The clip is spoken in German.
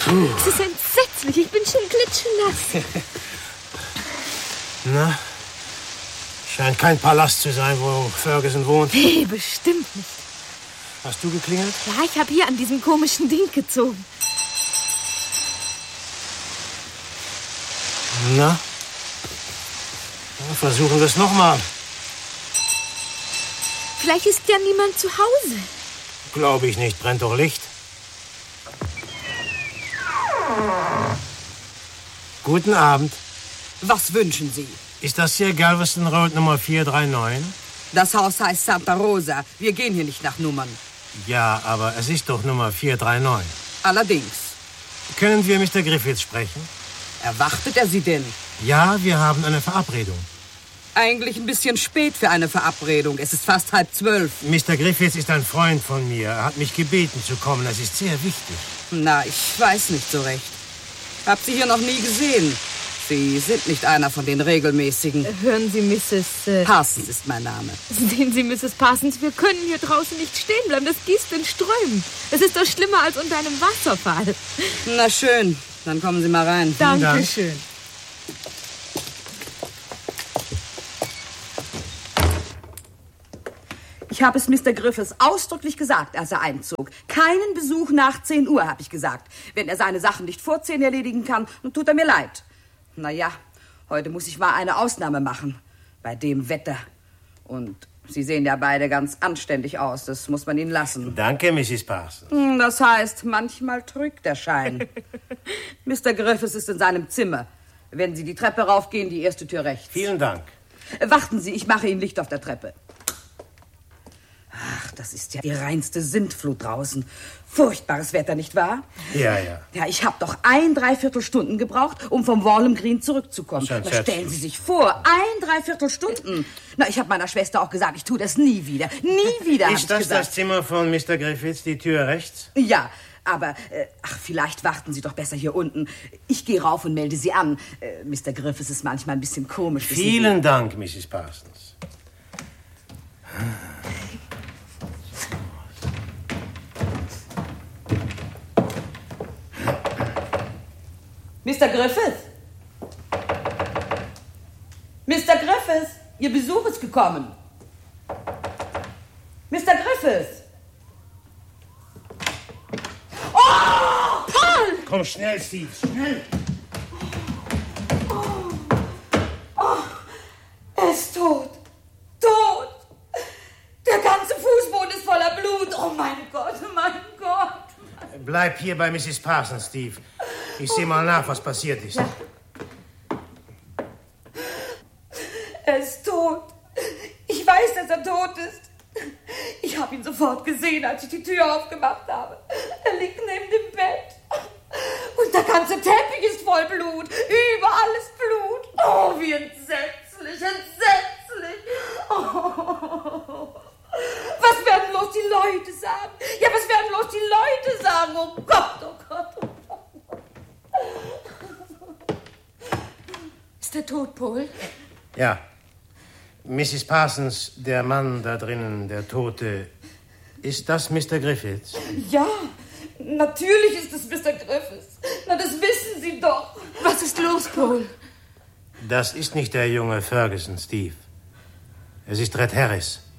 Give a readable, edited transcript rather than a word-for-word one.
Es ist entsetzlich, ich bin schon klitschenass. Na? Scheint kein Palast zu sein, wo Ferguson wohnt. Nee, bestimmt nicht. Hast du geklingelt? Ja, ich habe hier an diesem komischen Ding gezogen. Na? Ja, versuchen wir es nochmal. Vielleicht ist ja niemand zu Hause. Glaube ich nicht, brennt doch Licht. Guten Abend. Was wünschen Sie? Ist das hier Galveston Road Nummer 439? Das Haus heißt Santa Rosa. Wir gehen hier nicht nach Nummern. Ja, aber es ist doch Nummer 439. Allerdings. Können wir Mr. Griffiths sprechen? Erwartet er Sie denn? Ja, wir haben eine Verabredung. Eigentlich ein bisschen spät für eine Verabredung. Es ist fast 11:30. Mr. Griffiths ist ein Freund von mir. Er hat mich gebeten zu kommen. Das ist sehr wichtig. Na, ich weiß nicht so recht. Hab Sie hier noch nie gesehen. Sie sind nicht einer von den regelmäßigen. Hören Sie, Mrs. Parsons ist mein Name. Sehen Sie, Mrs. Parsons, wir können hier draußen nicht stehen bleiben. Das gießt in Strömen. Es ist doch schlimmer als unter einem Wasserfall. Na schön, dann kommen Sie mal rein. Dankeschön. Ich habe es Mr. Griffiths ausdrücklich gesagt, als er einzog. Keinen Besuch nach 10 Uhr, habe ich gesagt. Wenn er seine Sachen nicht vor 10 erledigen kann, dann tut er mir leid. Naja, heute muss ich mal eine Ausnahme machen. Bei dem Wetter. Und Sie sehen ja beide ganz anständig aus. Das muss man Ihnen lassen. Danke, Mrs. Parsons. Das heißt, manchmal trügt der Schein. Mr. Griffiths ist in seinem Zimmer. Wenn Sie die Treppe raufgehen, die erste Tür rechts. Vielen Dank. Warten Sie, ich mache Ihnen Licht auf der Treppe. Ach, das ist ja die reinste Sintflut draußen. Furchtbares Wetter, nicht wahr? Ja, ja. Ja, ich habe doch 1,75 Stunden gebraucht, um vom Walham Green zurückzukommen. Na, stellen Sie sich vor, 1,75 Stunden. Na, ich habe meiner Schwester auch gesagt, ich tue das nie wieder. Nie wieder, Ist das das Zimmer von Mr. Griffiths, die Tür rechts? Ja, aber, vielleicht warten Sie doch besser hier unten. Ich gehe rauf und melde Sie an. Mr. Griffiths ist manchmal ein bisschen komisch. Vielen Dank, Mrs. Parsons. Mr. Griffiths? Mr. Griffiths, Ihr Besuch ist gekommen. Mr. Griffiths! Oh! Paul! Komm schnell, Steve, schnell! Er ist tot. Tot! Der ganze Fußboden ist voller Blut. Oh mein Gott, mein Gott. Bleib hier bei Mrs. Parsons, Steve. Ich sehe mal nach, was passiert ist. Ja. Er ist tot. Ich weiß, dass er tot ist. Ich habe ihn sofort gesehen, als ich die Tür aufgemacht habe. Er liegt neben dem Bett. Und der ganze Teppich ist voll Blut. Überall ist Blut. Oh, wie entsetzlich, entsetzlich. Oh. Was werden bloß die Leute sagen? Ja, was werden bloß die Leute sagen? Oh Gott, oh Gott, oh Gott. Ist er tot, Paul? Ja. Mrs. Parsons, der Mann da drinnen, der Tote, ist das Mr. Griffiths? Ja, natürlich ist es Mr. Griffiths. Na, das wissen Sie doch. Was ist los, Paul? Das ist nicht der junge Ferguson, Steve. Es ist Red Harris.